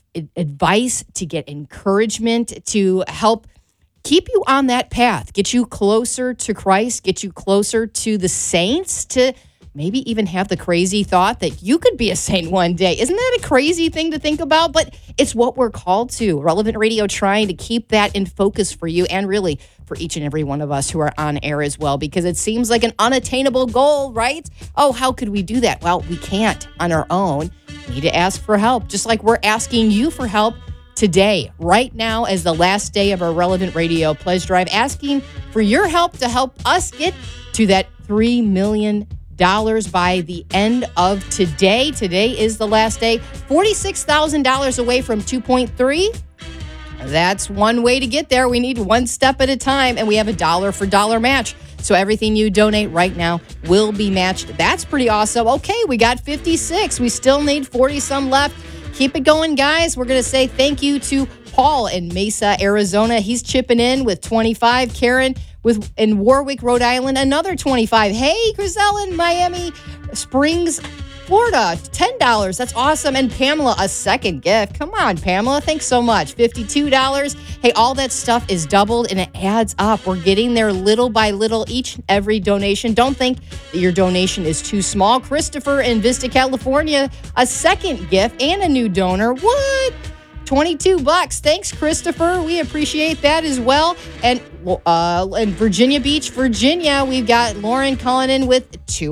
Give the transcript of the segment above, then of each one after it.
advice, to get encouragement, to help keep you on that path, get you closer to Christ, get you closer to the saints, to maybe even have the crazy thought that you could be a saint one day. Isn't that a crazy thing to think about? But it's what we're called to. Relevant Radio trying to keep that in focus for you, and really for each and every one of us who are on air as well, because it seems like an unattainable goal, right? Oh, how could we do that? Well, we can't on our own. We need to ask for help, just like we're asking you for help today, right now, as the last day of our Relevant Radio Pledge Drive, asking for your help to help us get to that $3 million by the end of today. Today is the last day. $46,000 away from 2.3. That's one way to get there. We need one step at a time, and we have a dollar for dollar match. So everything you donate right now will be matched. That's pretty awesome. Okay, we got 56. We still need 40-some left. Keep it going, guys. We're going to say thank you to Paul in Mesa, Arizona. He's chipping in with 25. Karen in Warwick, Rhode Island, another 25. Hey, Griselle in Miami Springs, Florida, $10. That's awesome. And Pamela, a second gift. Come on, Pamela. Thanks so much. $52. Hey, all that stuff is doubled and it adds up. We're getting there little by little, each and every donation. Don't think that your donation is too small. Christopher in Vista, California, a second gift and a new donor. What? $22. Thanks, Christopher. We appreciate that as well. And in Virginia Beach, Virginia, we've got Lauren Cullinan with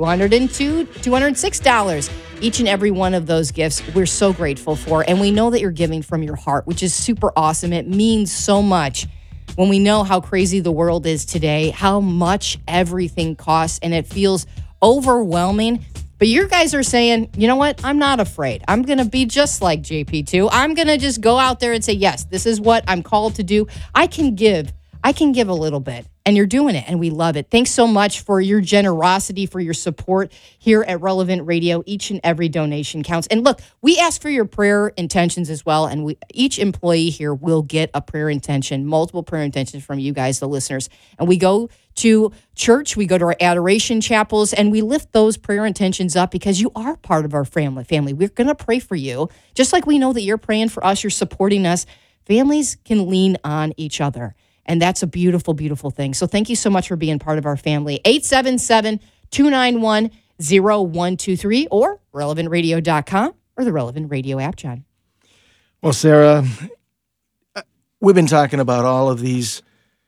$206. Each and every one of those gifts, we're so grateful for. And we know that you're giving from your heart, which is super awesome. It means so much when we know how crazy the world is today, how much everything costs, and it feels overwhelming. But you guys are saying, you know what? I'm not afraid. I'm going to be just like JP2. I'm going to just go out there and say, yes, this is what I'm called to do. I can give a little bit, and you're doing it, and we love it. Thanks so much for your generosity, for your support here at Relevant Radio. Each and every donation counts. And look, we ask for your prayer intentions as well, and each employee here will get a prayer intention, multiple prayer intentions from you guys, the listeners. And we go to church, we go to our adoration chapels, and we lift those prayer intentions up because you are part of our family. We're going to pray for you, just like we know that you're praying for us, you're supporting us. Families can lean on each other. And that's a beautiful, beautiful thing. So thank you so much for being part of our family. 877-291-0123 or relevantradio.com or the Relevant Radio app, John. Well, Sarah, we've been talking about all of these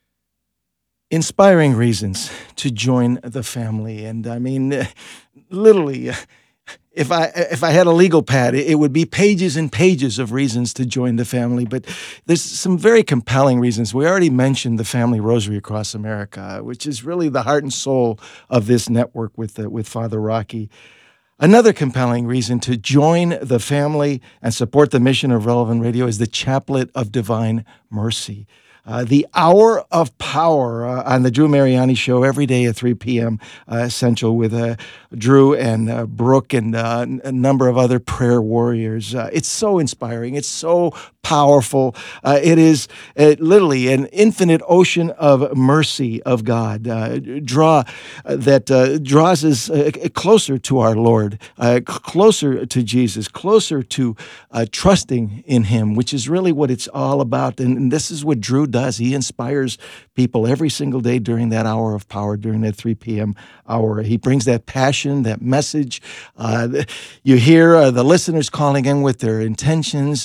inspiring reasons to join the family. And I mean, literally, if I had a legal pad, it would be pages and pages of reasons to join the family. But there's some very compelling reasons. We already mentioned the Family Rosary Across America, which is really the heart and soul of this network with Father Rocky. Another compelling reason to join the family and support the mission of Relevant Radio is the Chaplet of Divine Mercy. The Hour of Power on the Drew Mariani Show every day at 3 p.m. Central with Drew and Brooke and a number of other prayer warriors. It's so inspiring. It's so powerful. It is literally an infinite ocean of mercy of God. Draws us closer to our Lord, closer to Jesus, closer to trusting in Him, which is really what it's all about. And this is what Drew does. He inspires people every single day during that hour of power, during that 3 p.m. hour. He brings that passion, that message. You hear the listeners calling in with their intentions,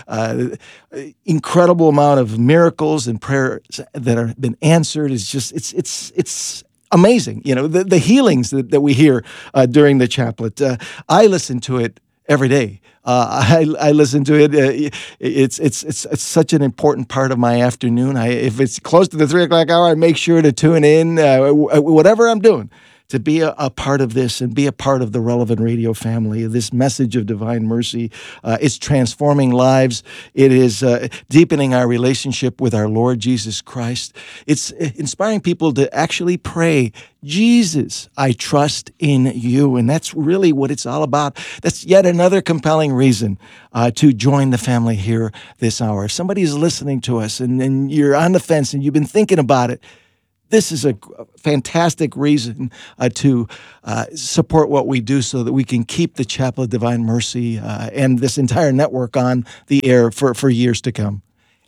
incredible amount of miracles and prayers that have been answered. It's amazing. You know, the healings that we hear during the chaplet. I listen to it every day. I listen to it. It's such an important part of my afternoon. If it's close to the 3 o'clock hour, I make sure to tune in, whatever I'm doing, to be a part of this and be a part of the Relevant Radio family. This message of divine mercy is transforming lives. It is deepening our relationship with our Lord Jesus Christ. It's inspiring people to actually pray, Jesus, I trust in you. And that's really what it's all about. That's yet another compelling reason to join the family here this hour. If somebody's listening to us and you're on the fence and you've been thinking about it, this is a fantastic reason to support what we do so that we can keep the Chapel of Divine Mercy and this entire network on the air for years to come.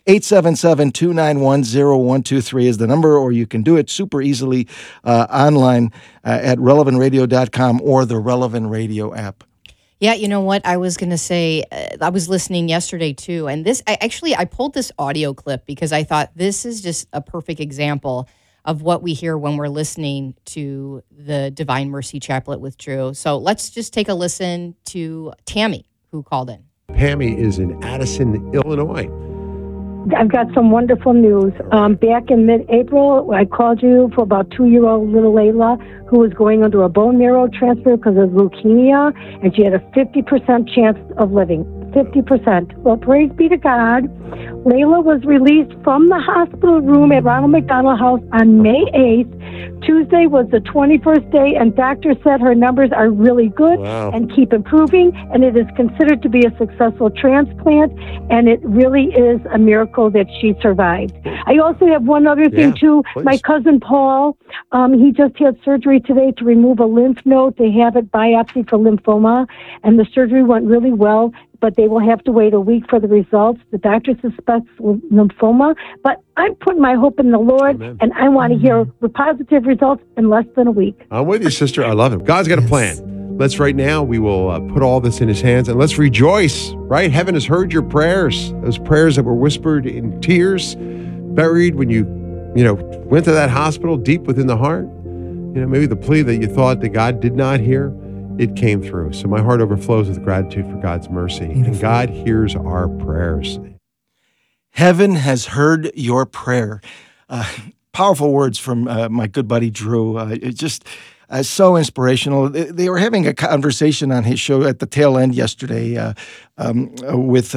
877-291-0123 is the number, or you can do it super easily online at relevantradio.com or the Relevant Radio app. Yeah, you know what? I was going to say, I was listening yesterday too, and I pulled this audio clip because I thought this is just a perfect example of what we hear when we're listening to the Divine Mercy Chaplet with Drew. So let's just take a listen to Tammy, who called in. Pammy is in Addison, Illinois. I've got some wonderful news. Back in mid-April, I called you for about 2-year-old little Layla, who was going under a bone marrow transfer because of leukemia, and she had a 50% chance of living. 50%. Well, praise be to God. Layla was released from the hospital room at Ronald McDonald House on May 8th. Tuesday was the 21st day, and doctors said her numbers are really good and keep improving, and it is considered to be a successful transplant, and it really is a miracle that she survived. I also have one other thing, too. Please. My cousin Paul, he just had surgery today to remove a lymph node to have it biopsied for lymphoma, and the surgery went really well, but they will have to wait a week for the results. The doctor suspects lymphoma, but I'm putting my hope in the Lord, and I want to hear the positive results in less than a week. I'm with you, sister. I love it. God's got a plan. Let's right now, we will put all this in his hands, and let's rejoice, right? Heaven has heard your prayers, those prayers that were whispered in tears, buried when you went to that hospital deep within the heart. Maybe the plea that you thought that God did not hear, it came through. So my heart overflows with gratitude for God's mercy. And God hears our prayers. Heaven has heard your prayer. Powerful words from my good buddy Drew. It just so inspirational. They were having a conversation on his show at the tail end yesterday with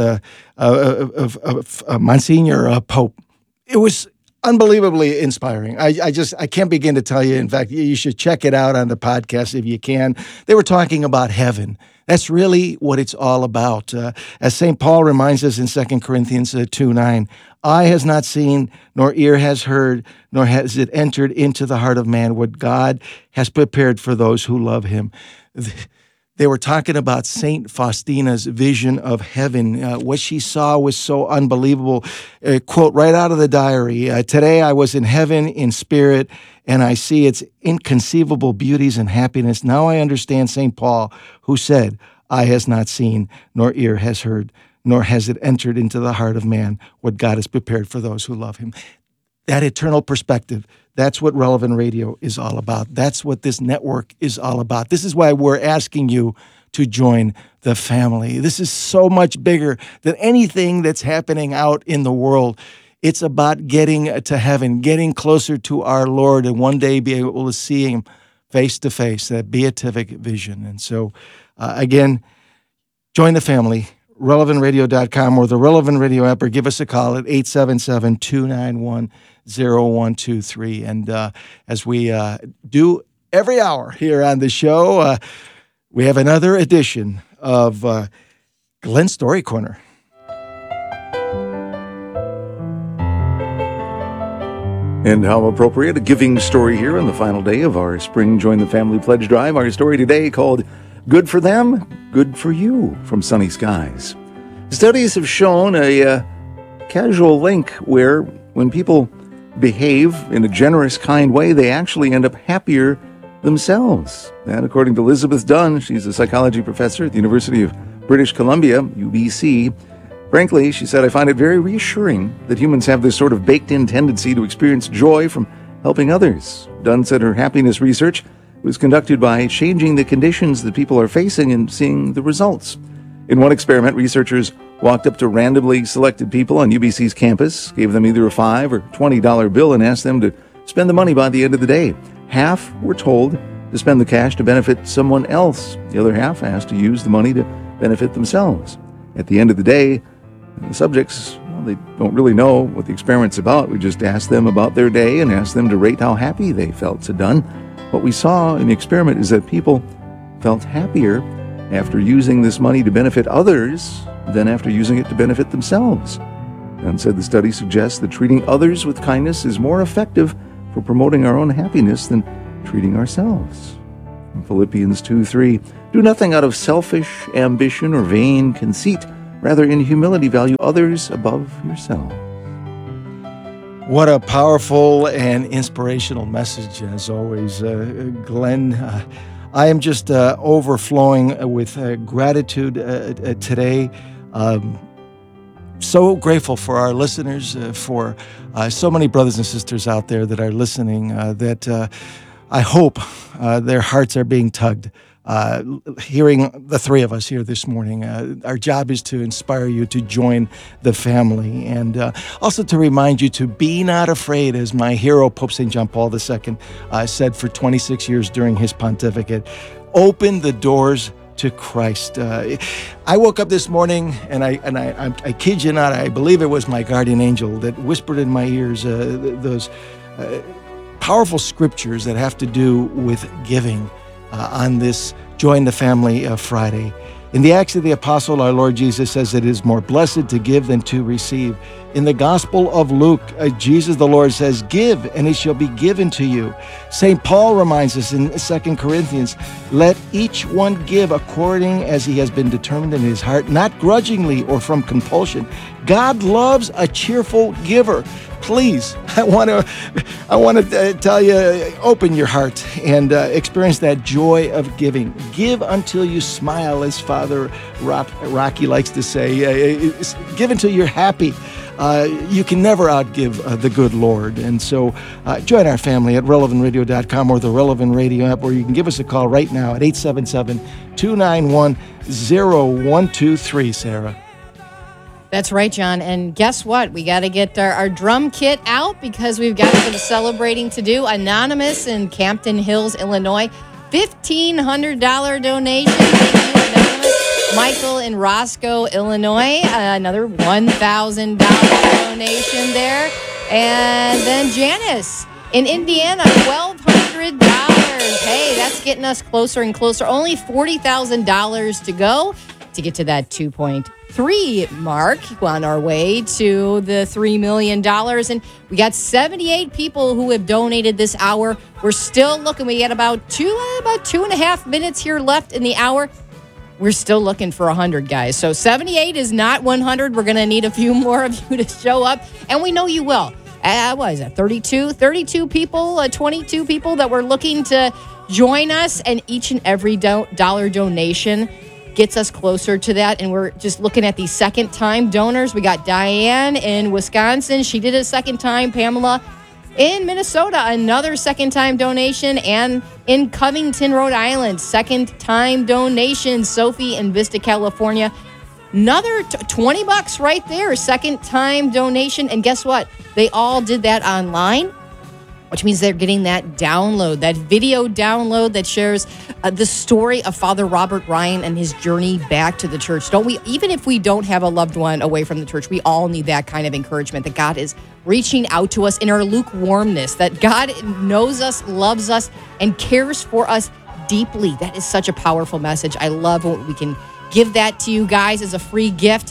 Monsignor Pope. It was unbelievably inspiring. I can't begin to tell you. In fact, you should check it out on the podcast if you can. They were talking about heaven. That's really what it's all about. As St. Paul reminds us in 2 Corinthians 2:9, eye has not seen, nor ear has heard, nor has it entered into the heart of man what God has prepared for those who love him. They were talking about St. Faustina's vision of heaven. What she saw was so unbelievable. Quote right out of the diary, today I was in heaven in spirit, and I see its inconceivable beauties and happiness. Now I understand St. Paul, who said, eye has not seen, nor ear has heard, nor has it entered into the heart of man what God has prepared for those who love him. That eternal perspective, that's what Relevant Radio is all about. That's what this network is all about. This is why we're asking you to join the family. This is so much bigger than anything that's happening out in the world. It's about getting to heaven, getting closer to our Lord, and one day be able to see him face to face, that beatific vision. And so, again, join the family. relevantradio.com or the Relevant Radio app, or give us a call at 877-291-0123. And as we do every hour here on the show, we have another edition of Glenn's Story Corner. And how appropriate, a giving story here on the final day of our Spring Join the Family Pledge Drive. Our story today called Good for Them, Good for You from Sunny Skies. Studies have shown a casual link where when people behave in a generous, kind way, they actually end up happier themselves. And according to Elizabeth Dunn, she's a psychology professor at the University of British Columbia, UBC. Frankly, she said, I find it very reassuring that humans have this sort of baked-in tendency to experience joy from helping others. Dunn said her happiness research was conducted by changing the conditions that people are facing and seeing the results. In one experiment, researchers walked up to randomly selected people on UBC's campus, gave them either a $5 or $20 bill, and asked them to spend the money by the end of the day. Half were told to spend the cash to benefit someone else. The other half asked to use the money to benefit themselves. At the end of the day, the subjects, they don't really know what the experiment's about. We just asked them about their day and asked them to rate how happy they felt. So Dunn, what we saw in the experiment is that people felt happier after using this money to benefit others than after using it to benefit themselves. Dunn said the study suggests that treating others with kindness is more effective for promoting our own happiness than treating ourselves. In Philippians 2:3, do nothing out of selfish ambition or vain conceit. Rather, in humility, value others above yourself. What a powerful and inspirational message, as always, Glenn. I am just overflowing with gratitude today. So grateful for our listeners, for so many brothers and sisters out there that are listening, that I hope their hearts are being tugged. Hearing the three of us here this morning, our job is to inspire you to join the family, and also to remind you to be not afraid, as my hero, Pope St. John Paul II, said for 26 years during his pontificate. Open the doors to Christ. I woke up this morning, and I kid you not, I believe it was my guardian angel that whispered in my ears those powerful scriptures that have to do with giving. On this Join the Family Friday. In the Acts of the Apostle, our Lord Jesus says it is more blessed to give than to receive. In the Gospel of Luke, Jesus the Lord says, give and it shall be given to you. St. Paul reminds us in 2 Corinthians, let each one give according as he has been determined in his heart, not grudgingly or from compulsion. God loves a cheerful giver. Please, I want to tell you, open your heart and experience that joy of giving. Give until you smile, as Father Rocky likes to say. Give until you're happy. You can never outgive the good Lord. And so join our family at relevantradio.com or the Relevant Radio app, or you can give us a call right now at 877-291-0123, Sarah. That's right, John. And guess what? We got to get our drum kit out because we've got some celebrating to do. Anonymous in Campton Hills, Illinois. $1,500 donation. Thank you, Anonymous. Michael in Roscoe, Illinois. Another $1,000 donation there. And then Janice in Indiana, $1,200. Hey, that's getting us closer and closer. Only $40,000 to go to get to that 2.3 mark on our way to the $3 million. And we got 78 people who have donated this hour. We're still looking. We got about 2.5 minutes here left in the hour. We're still looking for 100, guys. So 78 is not 100. We're going to need a few more of you to show up. And we know you will. What is that, 32 people, 22 people that were looking to join us. And each and every dollar donation gets us closer to that. And we're just looking at the second-time donors. We got Diane in Wisconsin. She did a second time. Pamela in Minnesota, another second-time donation. And in Covington, Rhode Island, second-time donation. Sophie in Vista, California, another $20 right there, second-time donation. And guess what? They all did that online, which means they're getting that download, that video download that shares the story of Father Robert Ryan and his journey back to the church. Don't we? Even if we don't have a loved one away from the church, we all need that kind of encouragement, that God is reaching out to us in our lukewarmness, that God knows us, loves us, and cares for us deeply. That is such a powerful message. I love when we can give that to you guys as a free gift.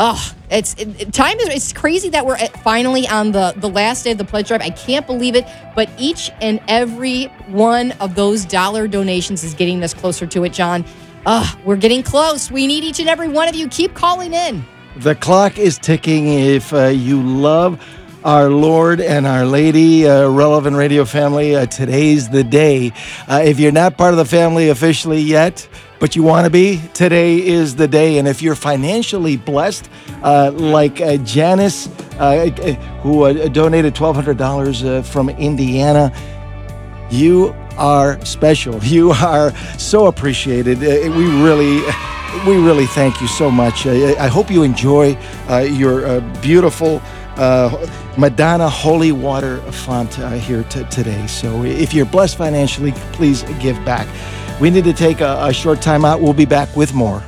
It's crazy that we're finally on the last day of the pledge drive. I can't believe it, but each and every one of those dollar donations is getting us closer to it, John. We're getting close. We need each and every one of you. Keep calling in. The clock is ticking. If you love our Lord and Our Lady, Relevant Radio family, today's the day. If you're not part of the family officially yet, but you want to be, today is the day. And if you're financially blessed, like Janice, who donated $1,200 from Indiana, you are special. You are so appreciated. We really thank you so much. I hope you enjoy your beautiful Madonna Holy Water font here today. So if you're blessed financially, please give back. We need to take a short time out. We'll be back with more.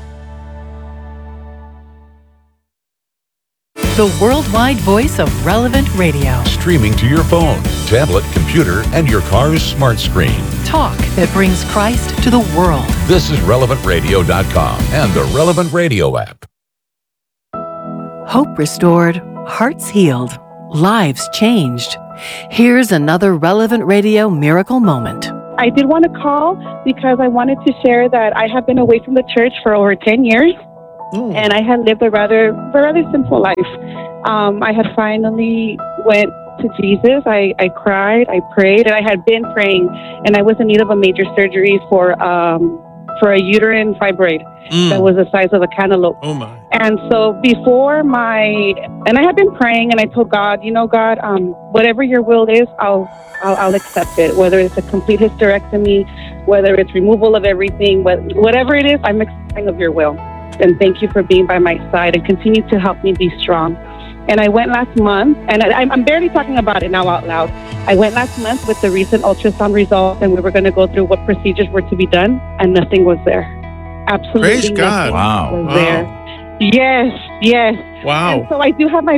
The worldwide voice of Relevant Radio. Streaming to your phone, tablet, computer, and your car's smart screen. Talk that brings Christ to the world. This is relevantradio.com and the Relevant Radio app. Hope restored, hearts healed, lives changed. Here's another Relevant Radio miracle moment. I did want to call because I wanted to share that I have been away from the church for over 10 years, and I had lived a rather simple life. I had finally went to Jesus. I cried, I prayed, and I had been praying, and I was in need of a major surgery for a uterine fibroid that was the size of a cantaloupe. Oh my! And so and I had been praying, and I told God, God, whatever your will is, I'll accept it. Whether it's a complete hysterectomy, whether it's removal of everything, whatever it is, I'm accepting of your will. And thank you for being by my side and continue to help me be strong. And I went last month, and I'm barely talking about it now out loud. I went last month with the recent ultrasound results, and we were going to go through what procedures were to be done, and nothing was there. Absolutely Praise God. nothing was there. Yes. Wow. And so I do have my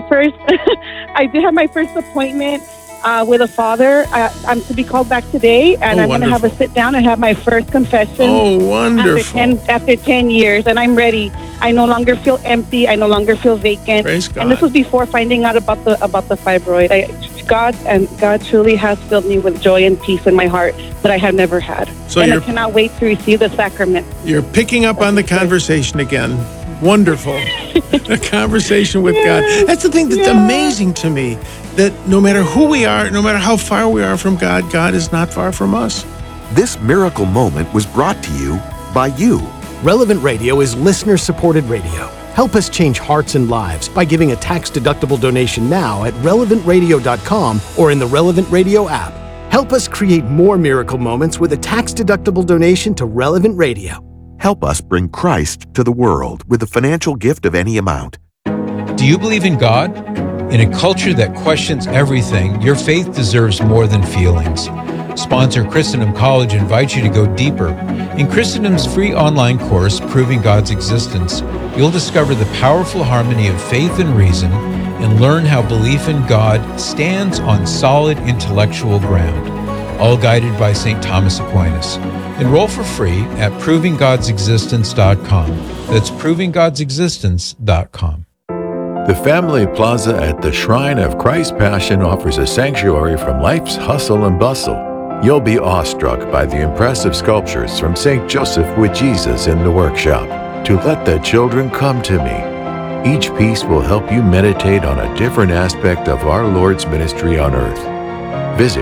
first appointment with a father. I'm to be called back today, and I'm going to have a sit down and have my first confession. Oh, wonderful. After 10 years, and I'm ready. I no longer feel empty. I no longer feel vacant. Praise God. And this was before finding out about the fibroid. God truly has filled me with joy and peace in my heart that I have never had. So and I cannot wait to receive the sacrament. You're picking up on the conversation again. Wonderful. A conversation with God. That's the thing that's amazing to me, that no matter who we are, no matter how far we are from God, God is not far from us. This miracle moment was brought to you by you. Relevant Radio is listener-supported radio. Help us change hearts and lives by giving a tax-deductible donation now at relevantradio.com or in the Relevant Radio app. Help us create more miracle moments with a tax-deductible donation to Relevant Radio. Help us bring Christ to the world with a financial gift of any amount. Do you believe in God? In a culture that questions everything, your faith deserves more than feelings. Sponsor Christendom College invites you to go deeper. In Christendom's free online course, Proving God's Existence, you'll discover the powerful harmony of faith and reason and learn how belief in God stands on solid intellectual ground, all guided by St. Thomas Aquinas. Enroll for free at provinggodsexistence.com. That's provinggodsexistence.com. The Family Plaza at the Shrine of Christ Passion offers a sanctuary from life's hustle and bustle. You'll be awestruck by the impressive sculptures from St. Joseph with Jesus in the workshop, To Let the Children Come to Me. Each piece will help you meditate on a different aspect of our Lord's ministry on earth. Visit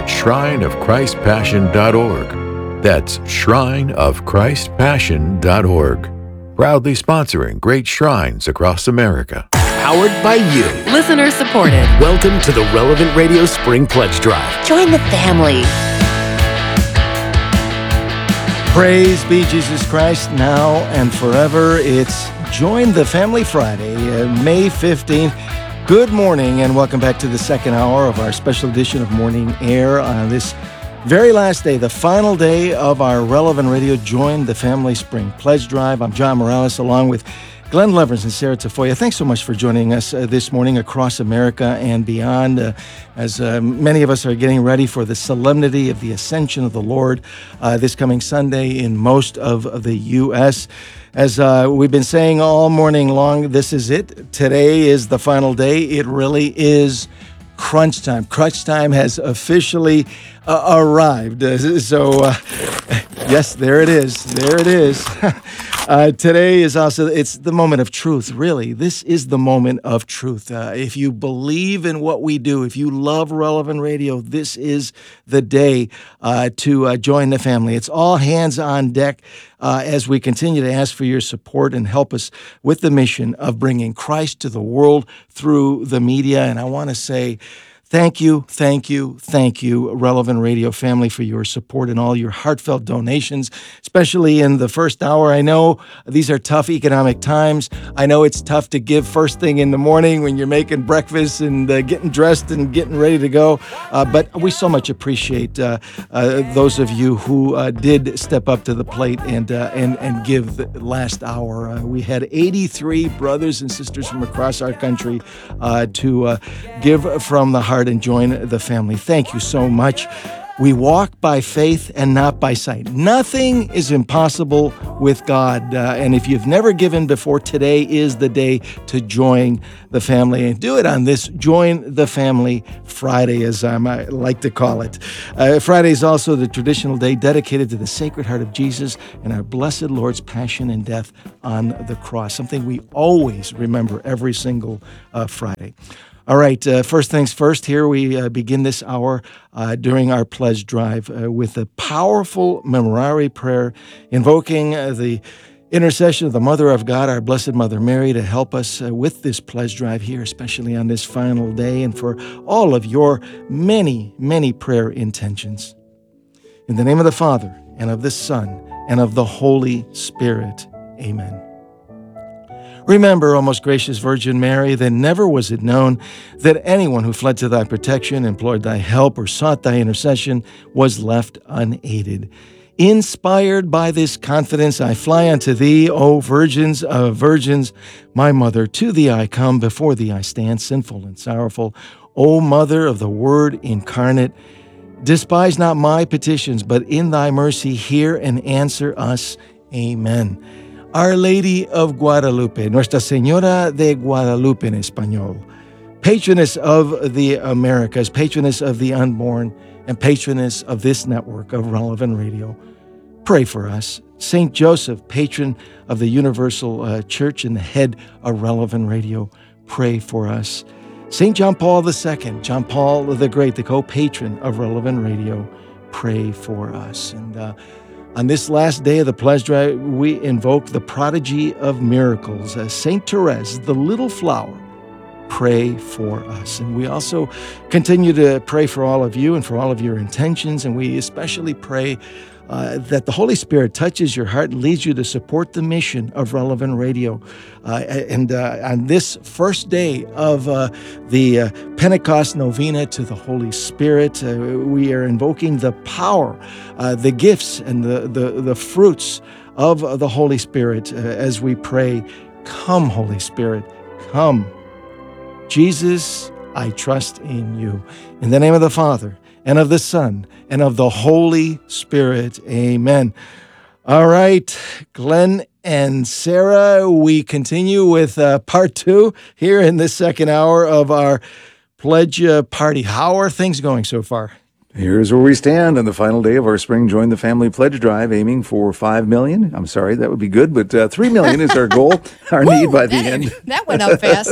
shrineofchristpassion.org. That's shrineofchristpassion.org. Proudly sponsoring great shrines across America. Powered by you. Listener supported. Welcome to the Relevant Radio Spring Pledge Drive. Join the family. Praise be Jesus Christ, now and forever. It's Join the Family Friday, May 15th. Good morning, and welcome back to the second hour of our special edition of Morning Air on this very last day, the final day of our Relevant Radio Join the Family Spring Pledge Drive. I'm John Morales, along with Glenn Levers and Sarah Tafoya. Thanks so much for joining us this morning across America and beyond, as many of us are getting ready for the solemnity of the Ascension of the Lord this coming Sunday in most of the U.S. As we've been saying all morning long, this is it. Today is the final day. It really is crunch time. Crunch time has officially arrived. Yes, there it is. There it is. Today is also, it's the moment of truth, really. This is the moment of truth. If you believe in what we do, if you love Relevant Radio, this is the day to join the family. It's all hands on deck as we continue to ask for your support and help us with the mission of bringing Christ to the world through the media. And I want to say, thank you, Relevant Radio family, for your support and all your heartfelt donations, especially in the first hour. I know these are tough economic times. I know it's tough to give first thing in the morning when you're making breakfast and getting dressed and getting ready to go. But we so much appreciate those of you who did step up to the plate and give the last hour. We had 83 brothers and sisters from across our country to give from the heart and join the family. Thank you so much. We walk by faith and not by sight. Nothing is impossible with God. And if you've never given before, today is the day to join the family. And do it on this Join the Family Friday, as I like to call it. Friday is also the traditional day dedicated to the Sacred Heart of Jesus and our blessed Lord's passion and death on the cross, something we always remember every single Friday. All right, first things first, here we begin this hour during our pledge drive with a powerful memorare prayer invoking the intercession of the Mother of God, our Blessed Mother Mary, to help us with this pledge drive here, especially on this final day, and for all of your many, many prayer intentions. In the name of the Father, and of the Son, and of the Holy Spirit, amen. Remember, O most gracious Virgin Mary, that never was it known that anyone who fled to thy protection, implored thy help, or sought thy intercession was left unaided. Inspired by this confidence, I fly unto thee, O virgins of virgins, my mother. To thee I come, before thee I stand, sinful and sorrowful. O Mother of the Word incarnate, despise not my petitions, but in thy mercy hear and answer us. Amen. Our Lady of Guadalupe, Nuestra Señora de Guadalupe en español, patroness of the Americas, patroness of the unborn, and patroness of this network of Relevant Radio, pray for us. Saint Joseph, patron of the Universal Church and the head of Relevant Radio, pray for us. Saint John Paul II, John Paul the Great, the co-patron of Relevant Radio, pray for us. And on this last day of the pledge drive, we invoke the prodigy of miracles, Saint Therese, the little flower. Pray for us. And we also continue to pray for all of you and for all of your intentions. And we especially pray that the Holy Spirit touches your heart and leads you to support the mission of Relevant Radio. And on this first day of the Pentecost Novena to the Holy Spirit, we are invoking the power, the gifts, and the fruits of the Holy Spirit as we pray, "Come, Holy Spirit, come." Jesus, I trust in you. In the name of the Father, and of the Son, and of the Holy Spirit. Amen. All right, Glenn and Sarah, we continue with part 2 here in this second hour of our pledge party. How are things going so far? Here's where we stand on the final day of our Spring Join the Family Pledge Drive, aiming for $5 million. I'm sorry, that would be good, but $3 million is our goal, our need by the end. That went up fast.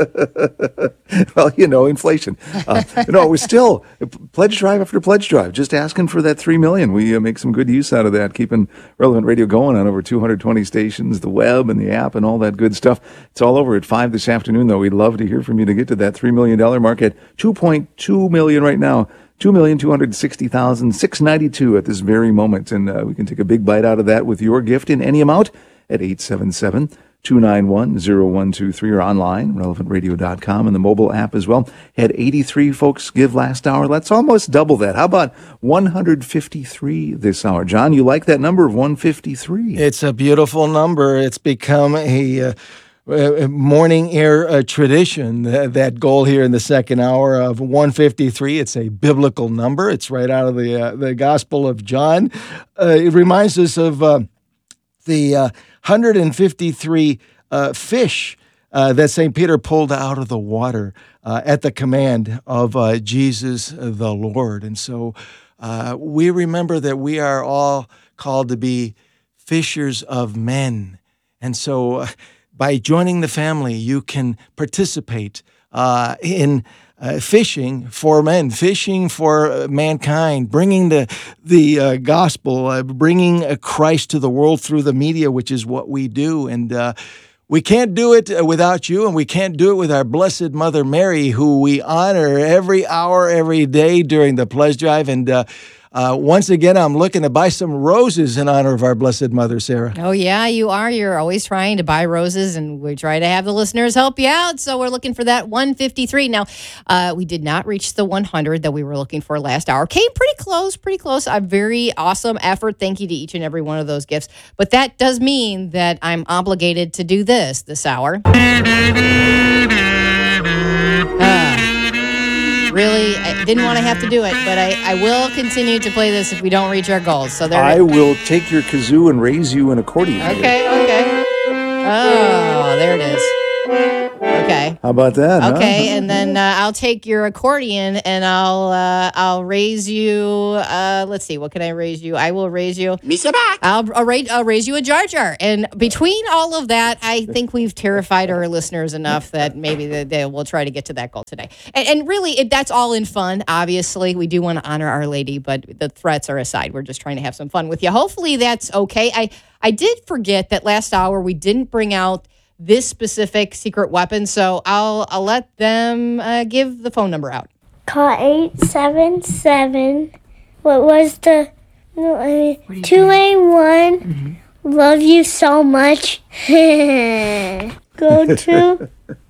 Well, inflation. It was still pledge drive after pledge drive, just asking for that $3 million. We make some good use out of that, keeping Relevant Radio going on over 220 stations, the web and the app and all that good stuff. It's all over at 5 this afternoon, though. We'd love to hear from you to get to that $3 million mark at $2.2 million right now. 2,260,692 at this very moment. And we can take a big bite out of that with your gift in any amount at 877-291-0123 or online, relevantradio.com, and the mobile app as well. Had 83 folks give last hour. Let's almost double that. How about 153 this hour? John, you like that number of 153? It's a beautiful number. It's become a morning air tradition, that goal here in the second hour of 153. It's a biblical number. It's right out of the Gospel of John. It reminds us of the 153 fish that St. Peter pulled out of the water at the command of Jesus the Lord. And so we remember that we are all called to be fishers of men. And so by joining the family, you can participate in fishing for men, fishing for mankind, bringing the gospel, bringing Christ to the world through the media, which is what we do. And we can't do it without you, and we can't do it with our Blessed Mother Mary, who we honor every hour, every day during the pledge drive. And once again, I'm looking to buy some roses in honor of our Blessed Mother, Sarah. Oh, yeah, you are. You're always trying to buy roses, and we try to have the listeners help you out. So we're looking for that 153. Now, we did not reach the 100 that we were looking for last hour. Came pretty close. A very awesome effort. Thank you to each and every one of those gifts. But that does mean that I'm obligated to do this hour. Really, Didn't want to have to do it, but I will continue to play this if we don't reach our goals. So there. I will take your kazoo and raise you an accordion. Okay. Oh, there it is. Okay. How about that? Okay, huh? and then I'll take your accordion and I'll raise you. Let's see, what can I raise you? I will raise you. Misa back. I'll raise you a Jar Jar. And between all of that, I think we've terrified our listeners enough that maybe they will try to get to that goal today. And really, that's all in fun. Obviously, we do want to honor Our Lady, but the threats are aside. We're just trying to have some fun with you. Hopefully, that's okay. I did forget that last hour we didn't bring out this specific secret weapon, so I'll let them give the phone number out. Call 877. What was the 281? Love you so much. Go to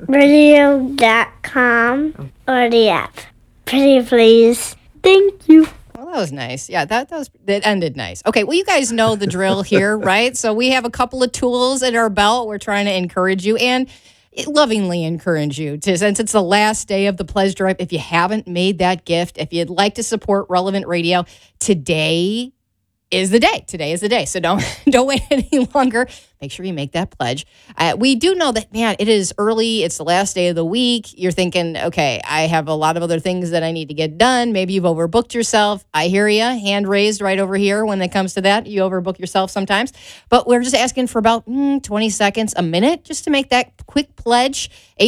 radio.com or the app. Pretty please. Thank you. Well, that was nice. Yeah, that ended nice. Okay, well, you guys know the drill here, right? So we have a couple of tools at our belt. We're trying to encourage you and lovingly encourage you to, since it's the last day of the pledge drive, if you haven't made that gift, if you'd like to support Relevant Radio, today is the day. Today is the day. So don't wait any longer. Make sure you make that pledge. We do know that, man, it is early. It's the last day of the week. You're thinking, okay, I have a lot of other things that I need to get done. Maybe you've overbooked yourself. I hear you. Hand raised right over here when it comes to that. You overbook yourself sometimes. But we're just asking for about 20 seconds, a minute, just to make that quick pledge.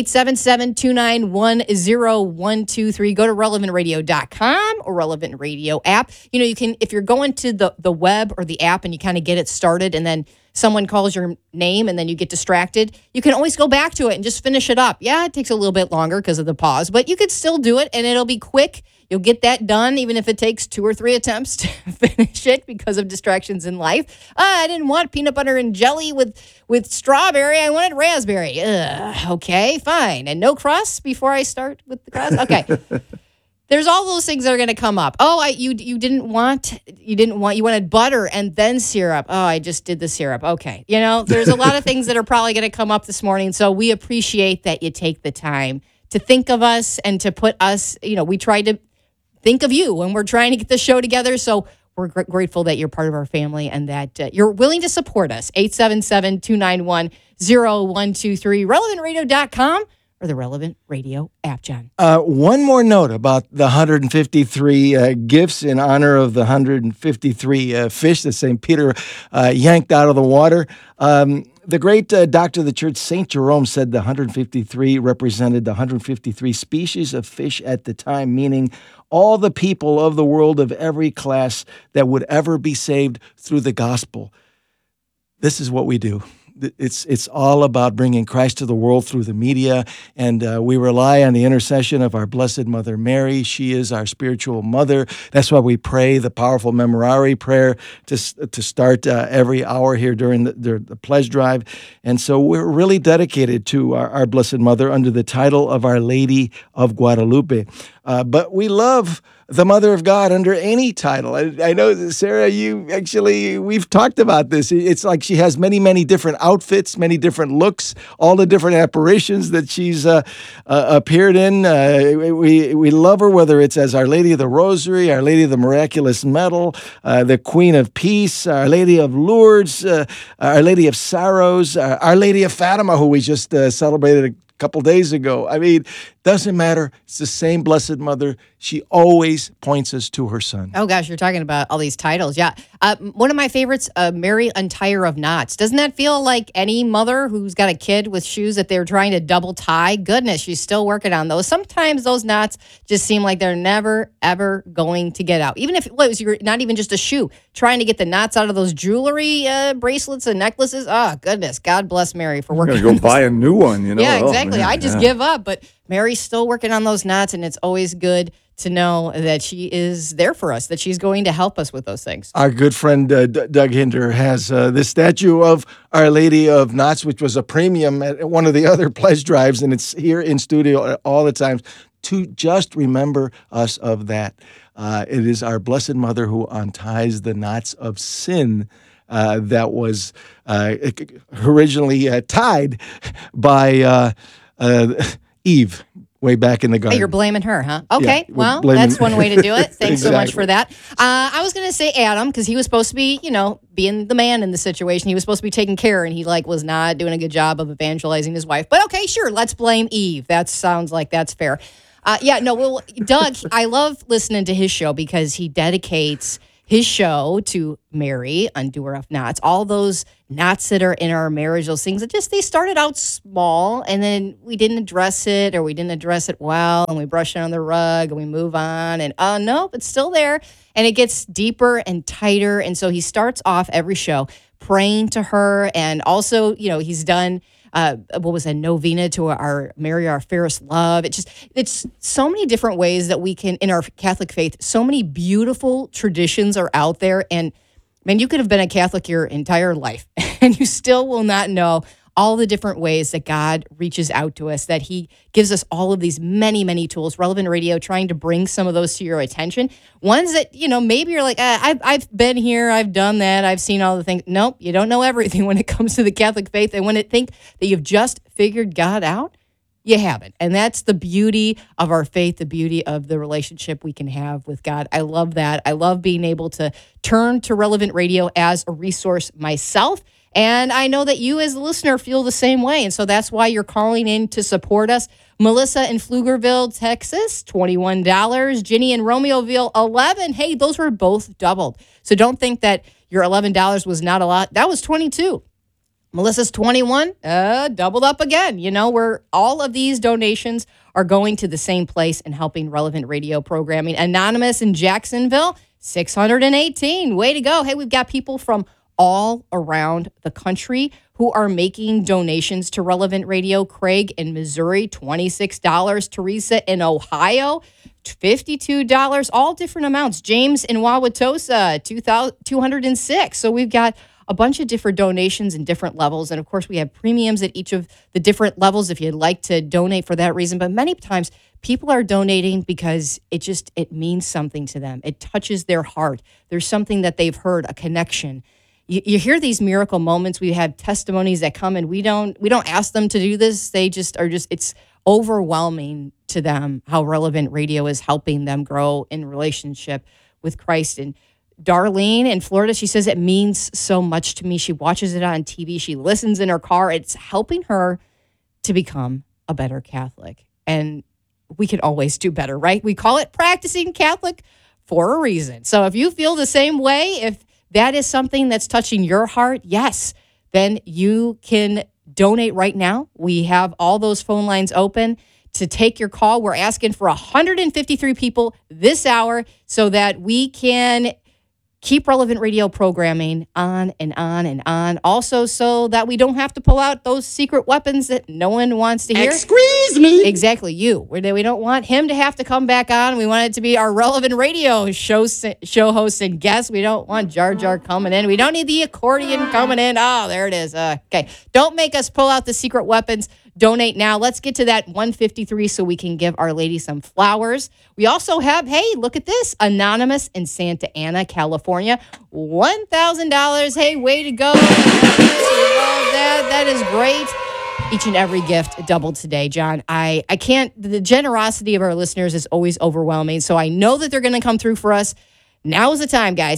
877-291-0123. Go to relevantradio.com or Relevant Radio app. You know, you can, if you're going to the web or the app and you kind of get it started and then someone calls your name and then you get distracted, you can always go back to it and just finish it up. Yeah, it takes a little bit longer because of the pause, but you could still do it and it'll be quick. You'll get that done, even if it takes 2 or 3 attempts to finish it because of distractions in life. I didn't want peanut butter and jelly with strawberry. I wanted raspberry. Okay, fine. And no crust before I start with the crust? Okay. There's all those things that are going to come up. Oh, you wanted butter and then syrup. Oh, I just did the syrup. Okay. You know, there's a lot of things that are probably going to come up this morning. So we appreciate that you take the time to think of us and to put us, you know, we try to think of you when we're trying to get the show together. So we're grateful that you're part of our family and that you're willing to support us. 877-291-0123, relevantradio.com. or the Relevant Radio app, John. One more note about the 153 gifts in honor of the 153 fish that St. Peter yanked out of the water. The great doctor of the church, St. Jerome, said the 153 represented the 153 species of fish at the time, meaning all the people of the world of every class that would ever be saved through the gospel. This is what we do. It's all about bringing Christ to the world through the media, and we rely on the intercession of our Blessed Mother Mary. She is our spiritual mother. That's why we pray the powerful Memorare prayer to start every hour here during the pledge drive. And so we're really dedicated to our Blessed Mother under the title of Our Lady of Guadalupe. But we love the Mother of God under any title. I know, Sarah, we've talked about this. It's like she has many, many different outfits, many different looks, all the different apparitions that she's appeared in. We love her, whether it's as Our Lady of the Rosary, Our Lady of the Miraculous Medal, the Queen of Peace, Our Lady of Lourdes, Our Lady of Sorrows, Our Lady of Fatima, who we just celebrated a couple days ago. I mean, doesn't matter. It's the same Blessed Mother. She always points us to her Son. Oh, gosh, you're talking about all these titles. Yeah. One of my favorites, Mary Untier of Knots. Doesn't that feel like any mother who's got a kid with shoes that they're trying to double tie? Goodness, she's still working on those. Sometimes those knots just seem like they're never, ever going to get out. Even if it was not even just a shoe, trying to get the knots out of those jewelry bracelets and necklaces. Oh, goodness. God bless Mary for working on those. Go buy a new one, you know. Yeah, exactly. I just give up. But Mary's still working on those knots, and it's always good to know that she is there for us, that she's going to help us with those things. Our good friend Doug Hinder has this statue of Our Lady of Knots, which was a premium at one of the other pledge drives, and it's here in studio all the time to just remember us of that. It is our Blessed Mother who unties the knots of sin that was originally tied by Eve. way back in the Hey, garden. you're blaming her, huh? Okay, we're well, blaming- that's one way to do it. Thanks so much Exactly. for that. I was going to say Adam because he was supposed to be, being the man in the situation. He was supposed to be taking care, and he was not doing a good job of evangelizing his wife. But okay, sure, let's blame Eve. That sounds like that's fair. Doug, I love listening to his show because he dedicates his show to Mary, undoer of knots, all those knots that are in our marriage, those things that they started out small and then we didn't address it or we didn't address it well and we brush it on the rug and we move on and nope, it's still there and it gets deeper and tighter. And so he starts off every show praying to her and also, he's done novena to our Mary, our fairest love. It's so many different ways that we can, in our Catholic faith, so many beautiful traditions are out there. And man, you could have been a Catholic your entire life and you still will not know all the different ways that God reaches out to us, that he gives us all of these many, many tools. Relevant Radio trying to bring some of those to your attention. Ones that, maybe you're like, I've been here, I've done that, I've seen all the things. Nope, you don't know everything when it comes to the Catholic faith. And when it think that you've just figured God out, you haven't. And that's the beauty of our faith, the beauty of the relationship we can have with God. I love that. I love being able to turn to Relevant Radio as a resource myself. And I know that you as a listener feel the same way. And so that's why you're calling in to support us. Melissa in Pflugerville, Texas, $21. Ginny in Romeoville, $11. Hey, those were both doubled. So don't think that your $11 was not a lot. That was $22. Melissa's 21, doubled up again. Where all of these donations are going to the same place and helping Relevant Radio programming. Anonymous in Jacksonville, $618. Way to go. Hey, we've got people from all around the country who are making donations to Relevant Radio. Craig in Missouri, $26. Teresa in Ohio, $52. All different amounts. James in Wauwatosa, $206. So we've got a bunch of different donations in different levels. And of course, we have premiums at each of the different levels if you'd like to donate for that reason. But many times people are donating because it means something to them. It touches their heart. There's something that they've heard, a connection. You hear these miracle moments. We have testimonies that come and we don't ask them to do this. They just are it's overwhelming to them how Relevant Radio is helping them grow in relationship with Christ. And Darlene in Florida, she says it means so much to me. She watches it on TV. She listens in her car. It's helping her to become a better Catholic. And we can always do better, right? We call it practicing Catholic for a reason. So if you feel the same way, if that is something that's touching your heart, yes, then you can donate right now. We have all those phone lines open to take your call. We're asking for 153 people this hour so that we can keep Relevant Radio programming on and on and on. Also, so that we don't have to pull out those secret weapons that no one wants to hear. Excuse me. Exactly, you. We don't want him to have to come back on. We want it to be our Relevant Radio show hosts and guests. We don't want Jar Jar coming in. We don't need the accordion coming in. Oh, there it is. Okay. Don't make us pull out the secret weapons. Donate now. Let's get to that 153 so we can give Our Lady some flowers. We also have, hey, look at this, Anonymous in Santa Ana, California, $1,000. Hey, way to go. That is great. Each and every gift doubled today, John. I can't, the generosity of our listeners is always overwhelming. So I know that they're going to come through for us. Now is the time, guys.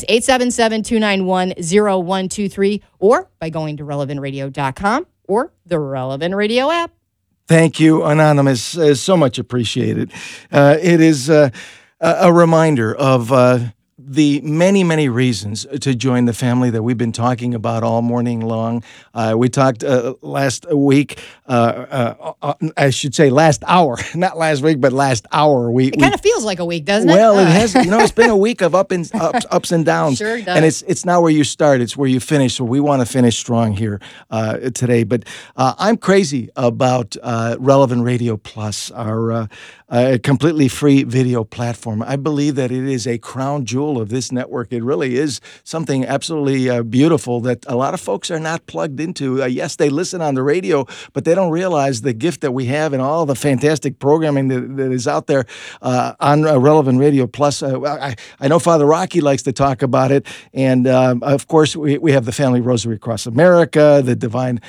877-291-0123 or by going to relevantradio.com. or the Relevant Radio app. Thank you, Anonymous. So much appreciated. It is a reminder of the many, many reasons to join the family that we've been talking about all morning long. We talked last week, I should say last hour, not last week, but last hour. It kind of feels like a week, doesn't it? Well, it has. It's been a week of ups and downs. Sure does. And it's not where you start, it's where you finish. So we want to finish strong here today. But I'm crazy about Relevant Radio Plus, our a completely free video platform. I believe that it is a crown jewel of this network. It really is something absolutely beautiful that a lot of folks are not plugged into. Yes, they listen on the radio, but they don't realize the gift that we have and all the fantastic programming that is out there on Relevant Radio Plus. I know Father Rocky likes to talk about it. And of course, we have the Family Rosary Across America, the Divine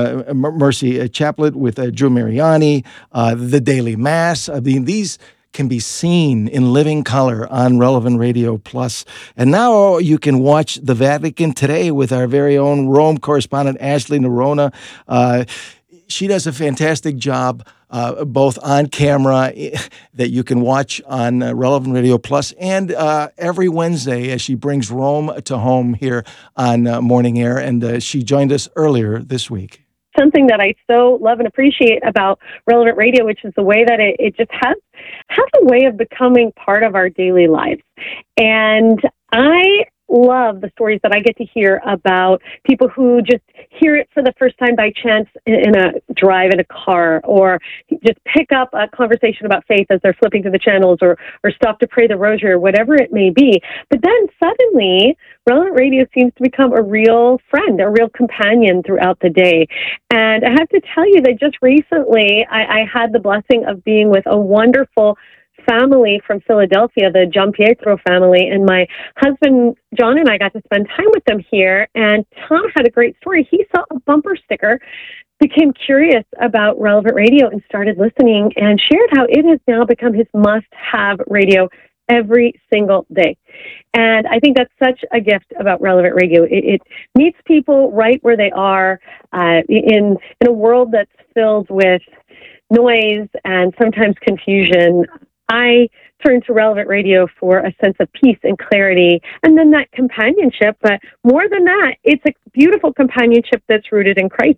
Mercy Chaplet with Drew Mariani, the Daily Mass. I mean, these can be seen in living color on Relevant Radio Plus. And now you can watch the Vatican Today with our very own Rome correspondent, Ashley Nerona. She does a fantastic job, both on camera that you can watch on Relevant Radio Plus, and every Wednesday as she brings Rome to home here on Morning Air. And she joined us earlier this week. Something that I so love and appreciate about Relevant Radio, which is the way that it just has a way of becoming part of our daily lives. And I love the stories that I get to hear about people who just hear it for the first time by chance in a drive in a car, or just pick up a conversation about faith as they're flipping through the channels, or stop to pray the rosary, or whatever it may be. But then suddenly, Relevant Radio seems to become a real friend, a real companion throughout the day. And I have to tell you that just recently, I had the blessing of being with a wonderful family from Philadelphia, the Giampietro family, and my husband John and I got to spend time with them here. And Tom had a great story. He saw a bumper sticker, became curious about Relevant Radio, and started listening, and shared how it has now become his must-have radio every single day. And I think that's such a gift about Relevant Radio. It meets people right where they are in a world that's filled with noise and sometimes confusion. I turn to Relevant Radio for a sense of peace and clarity, and then that companionship. But more than that, it's a beautiful companionship that's rooted in Christ.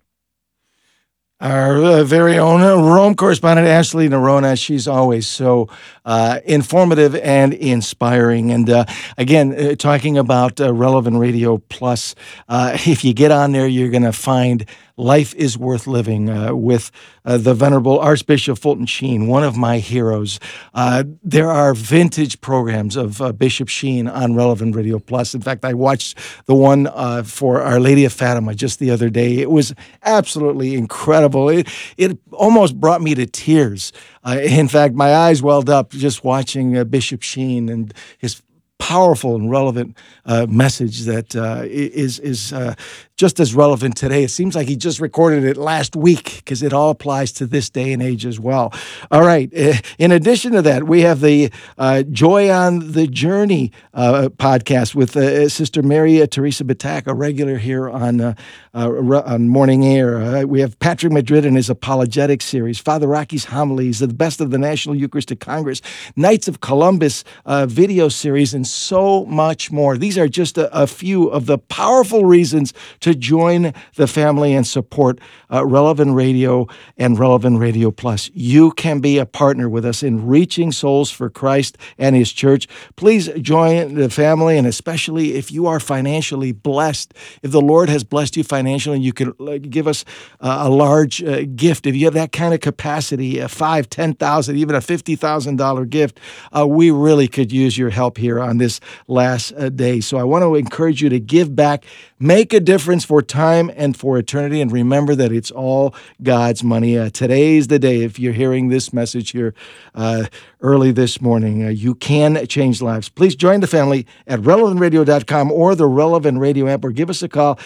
Our very own Rome correspondent, Ashley Nerona. She's always so informative and inspiring. And again, talking about Relevant Radio Plus, if you get on there, you're going to find Life is Worth Living with the Venerable Archbishop Fulton Sheen, one of my heroes. There are vintage programs of Bishop Sheen on Relevant Radio Plus. In fact, I watched the one for Our Lady of Fatima just the other day. It was absolutely incredible. It almost brought me to tears. In fact, my eyes welled up just watching Bishop Sheen and his powerful and relevant message that is just as relevant today. It seems like he just recorded it last week because it all applies to this day and age as well. All right. In addition to that, we have the Joy on the Journey podcast with Sister Mary Teresa Batak, a regular here on Morning Air. We have Patrick Madrid and his Apologetics series, Father Rocky's Homilies, the Best of the National Eucharistic Congress, Knights of Columbus video series, and so much more. These are just a few of the powerful reasons to join the family and support Relevant Radio and Relevant Radio Plus. You can be a partner with us in reaching souls for Christ and His church. Please join the family, and especially if you are financially blessed, if the Lord has blessed you financially, you can give us a large gift. If you have that kind of capacity, a $5,000, $10,000, even a $50,000 gift, we really could use your help here on this last day. So I want to encourage you to give back, make a difference for time and for eternity, and remember that it's all God's money. Today's the day. If you're hearing this message here early this morning, you can change lives. Please join the family at relevantradio.com or the Relevant Radio app, or give us a call,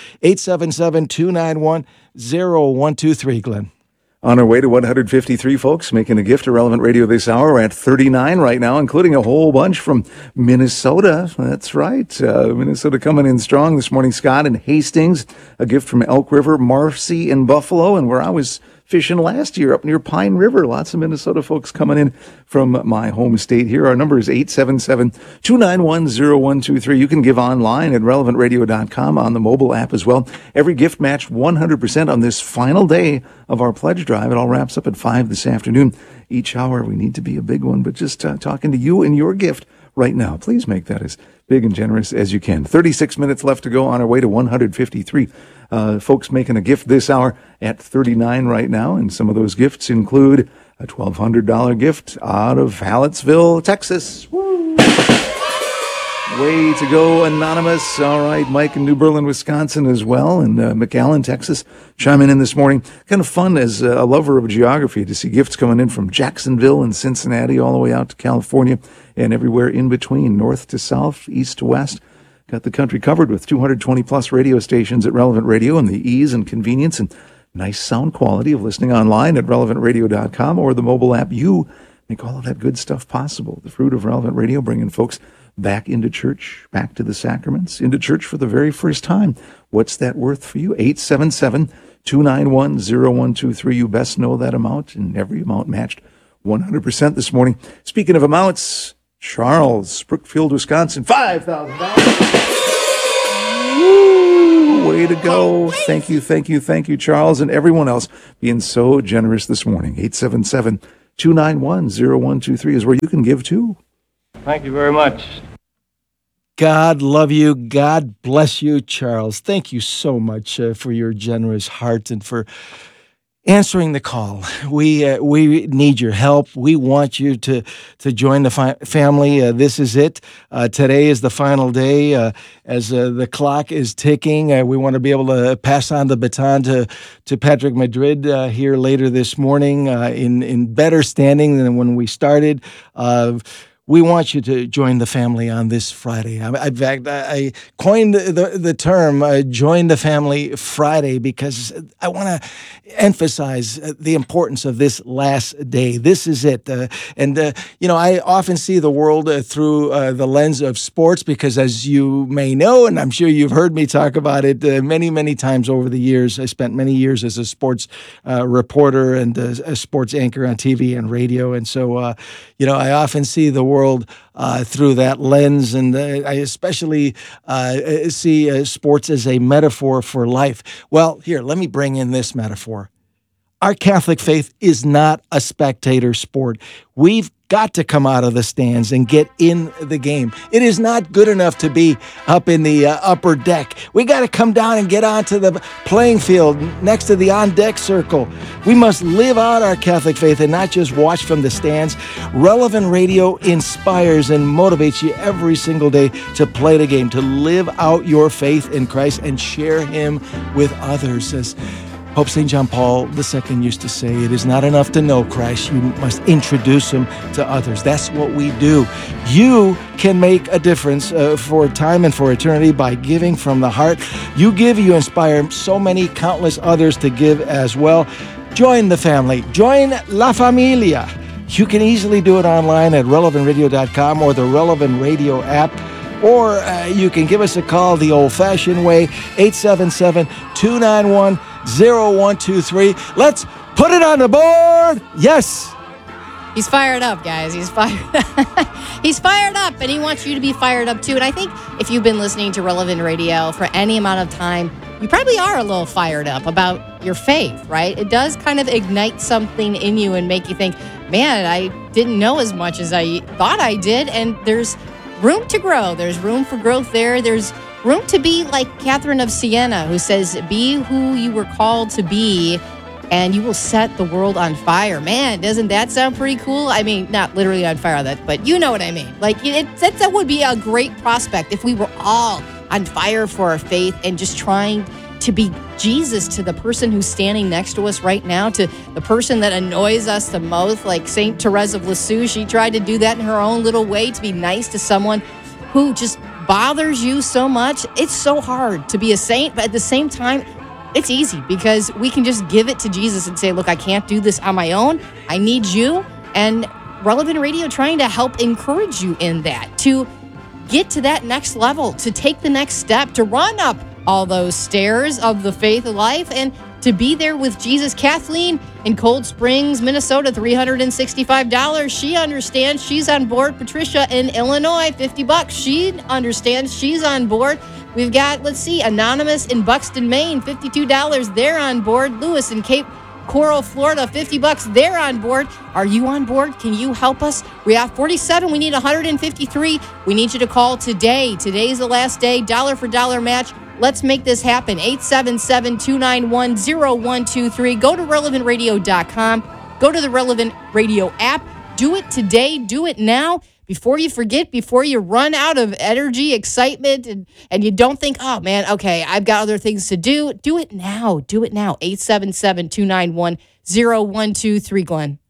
877-291-0123, Glenn. On our way to 153 folks making a gift to Relevant Radio this hour. We're at 39 right now, including a whole bunch from Minnesota. That's right. Minnesota coming in strong this morning. Scott in Hastings, a gift from Elk River, Marcy in Buffalo, and where I was fishing last year up near Pine River. Lots of Minnesota folks coming in from my home state here. Our number is 877-291-0123. You can give online at relevantradio.com, on the mobile app as well. Every gift matched 100% on this final day of our pledge drive. It all wraps up at 5 this afternoon. Each hour we need to be a big one, but just talking to you and your gift right now. Please make that as big and generous as you can. 36 minutes left to go on our way to 153. Folks making a gift this hour at 39 right now, and some of those gifts include a $1,200 gift out of Hallettsville, Texas. Woo! Way to go, Anonymous. All right, Mike in New Berlin, Wisconsin as well, and McAllen, Texas, chiming in this morning. Kind of fun as a lover of geography to see gifts coming in from Jacksonville and Cincinnati all the way out to California and everywhere in between, north to south, east to west. Got the country covered with 220-plus radio stations at Relevant Radio, and the ease and convenience and nice sound quality of listening online at relevantradio.com or the mobile app. You make all of that good stuff possible. The fruit of Relevant Radio, bringing folks back into church, back to the sacraments, into church for the very first time. What's that worth for you? 877-291-0123. You best know that amount, and every amount matched 100% this morning. Speaking of amounts, Charles, Brookfield, Wisconsin, $5,000. Way to go. Thank you, Charles, and everyone else being so generous this morning. 877-291-0123 is where you can give too. Thank you very much. God love you. God bless you, Charles. Thank you so much for your generous heart and for answering the call. We need your help. We want you to join the family. This is it. Today is the final day. As the clock is ticking, we want to be able to pass on the baton to Patrick Madrid here later this morning in better standing than when we started. We want you to join the family on this Friday. In fact, I coined the term Join the Family Friday because I want to emphasize the importance of this last day. This is it. I often see the world through the lens of sports because, as you may know, and I'm sure you've heard me talk about it many, many times over the years, I spent many years as a sports reporter and a sports anchor on TV and radio. And so, I often see the world through that lens, and I especially see sports as a metaphor for life. Well, here, let me bring in this metaphor. Our Catholic faith is not a spectator sport. We've got to come out of the stands and get in the game. It is not good enough to be up in the upper deck. We got to come down and get onto the playing field next to the on-deck circle. We must live out our Catholic faith and not just watch from the stands. Relevant Radio inspires and motivates you every single day to play the game, to live out your faith in Christ and share Him with others. As Pope St. John Paul II used to say, it is not enough to know Christ. You must introduce Him to others. That's what we do. You can make a difference for time and for eternity by giving from the heart. You give, you inspire so many countless others to give as well. Join the family. Join La Familia. You can easily do it online at relevantradio.com or the Relevant Radio app. Or you can give us a call the old-fashioned way, 877-291-0123. Let's put it on the board. Yes. He's fired up, guys. He's fired up, and he wants you to be fired up, too. And I think if you've been listening to Relevant Radio for any amount of time, you probably are a little fired up about your faith, right? It does kind of ignite something in you and make you think, man, I didn't know as much as I thought I did, and there's room to grow. There's room for growth there. There's room to be like Catherine of Siena, who says, be who you were called to be, and you will set the world on fire. Man, doesn't that sound pretty cool? I mean, not literally on fire, but you know what I mean. Like, that would be a great prospect if we were all on fire for our faith and just trying to be Jesus to the person who's standing next to us right now, to the person that annoys us the most, like St. Therese of Lisieux. She tried to do that in her own little way, to be nice to someone who just bothers you so much. It's so hard to be a saint, but at the same time, it's easy because we can just give it to Jesus and say, look, I can't do this on my own. I need you. And Relevant Radio trying to help encourage you in that, to get to that next level, to take the next step, to run up all those stairs of the faith of life, and to be there with Jesus. Kathleen in Cold Springs, Minnesota, $365. She understands. She's on board. Patricia in Illinois, $50. She understands. She's on board. We've got, Anonymous in Buxton, Maine, $52. They're on board. Lewis in Cape Coral, Florida, $50. They're on board. Are you on board? Can you help us? We have 47. We need 153. We need you to call today. Today's the last day. Dollar for dollar match. Let's make this happen. 877-291-0123. Go to relevantradio.com. Go to the Relevant Radio app. Do it today. Do it now. Before you forget, before you run out of energy, excitement, and you don't think, oh, man, okay, I've got other things to do. Do it now. Do it now. 877-291-0123, Glenn.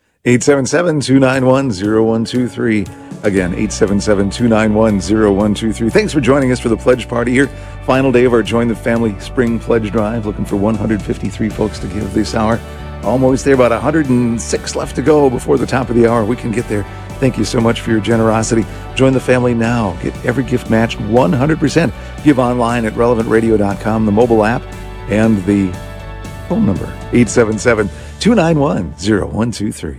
877-291-0123. Again, 877-291-0123. Thanks for joining us for the Pledge Party here. Final day of our Join the Family Spring Pledge Drive. Looking for 153 folks to give this hour. Almost there, about 106 left to go before the top of the hour. We can get there. Thank you so much for your generosity. Join the family now. Get every gift matched 100%. Give online at relevantradio.com, the mobile app, and the phone number, 877-291-0123.